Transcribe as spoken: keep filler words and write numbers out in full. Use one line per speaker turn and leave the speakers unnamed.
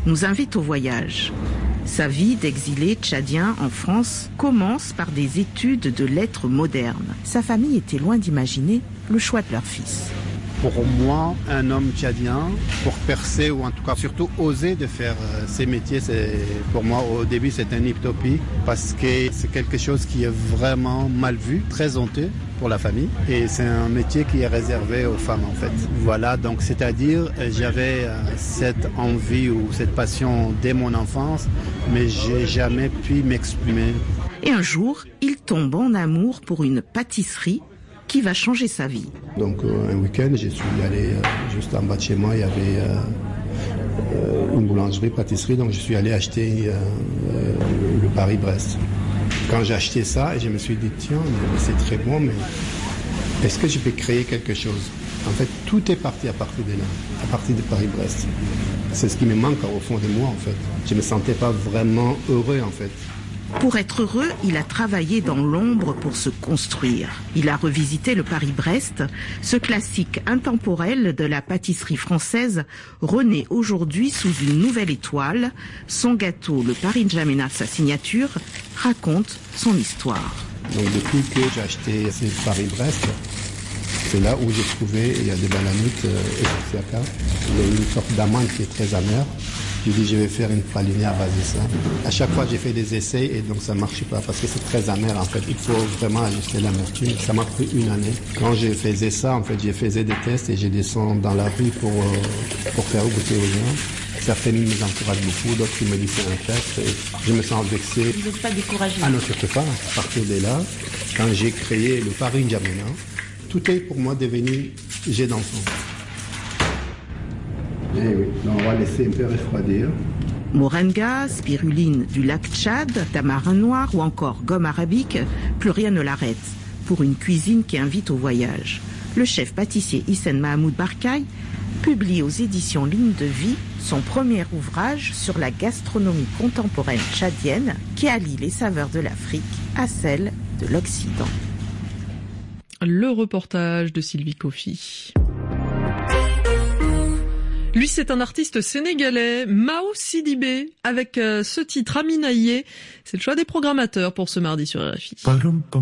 nous invite au voyage. Sa vie d'exilé tchadien en France commence par des études de lettres modernes. Sa famille était loin d'imaginer le choix de leur fils.
Pour moi, un homme tchadien, pour percer ou en tout cas surtout oser de faire euh, ces métiers, c'est, pour moi au début c'est une utopie parce que c'est quelque chose qui est vraiment mal vu, très honteux pour la famille et c'est un métier qui est réservé aux femmes en fait. Voilà, donc c'est-à-dire j'avais euh, cette envie ou cette passion dès mon enfance, mais j'ai jamais pu m'exprimer.
Et un jour, il tombe en amour pour une pâtisserie qui va changer sa vie.
Donc euh, un week-end, je suis allé euh, juste en bas de chez moi, il y avait euh, euh, une boulangerie, pâtisserie, donc je suis allé acheter euh, euh, le Paris-Brest. Quand j'ai acheté ça, je me suis dit, tiens, c'est très bon, mais est-ce que je peux créer quelque chose? En fait, tout est parti à partir de là, à partir de Paris-Brest. C'est ce qui me manque au fond de moi, en fait. Je ne me sentais pas vraiment heureux, en fait.
Pour être heureux, il a travaillé dans l'ombre pour se construire. Il a revisité le Paris-Brest, ce classique intemporel de la pâtisserie française, renaît aujourd'hui sous une nouvelle étoile. Son gâteau, le Paris N'Djamena, sa signature, raconte son histoire.
Donc depuis que j'ai acheté ce Paris-Brest, c'est là où j'ai trouvé, il y a des bananites euh, et il y a une sorte d'amande qui est très amère. J'ai dit, je vais faire une pralinée à base de ça. À chaque fois, j'ai fait des essais et donc ça ne marche pas parce que c'est très amer en fait. Il faut vraiment ajuster l'amertume. Ça m'a pris une année. Quand je faisais ça, en fait, je faisais des tests et je descends dans la rue pour, euh, pour faire goûter aux gens. Certaines me encouragent beaucoup, d'autres qui me disent c'est un test. Et je me sens vexé.
Vous n'êtes pas découragé?
Ah non, surtout pas. À partir de là, quand j'ai créé le Paris N'Djamena, tout est pour moi devenu jet d'enfant. Eh oui, donc on va laisser un peu refroidir.
Moringa, spiruline du lac Tchad, tamarin noir ou encore gomme arabique, plus rien ne l'arrête. Pour une cuisine qui invite au voyage. Le chef pâtissier Hissène Mahamoud Barkaï publie aux éditions Ligne de Vie son premier ouvrage sur la gastronomie contemporaine tchadienne qui allie les saveurs de l'Afrique à celles de l'Occident.
Le reportage de Sylvie Kofi. Lui, c'est un artiste sénégalais, Mao Sidibé, avec euh, ce titre Aminaïé. C'est le choix des programmateurs pour ce mardi sur R F I.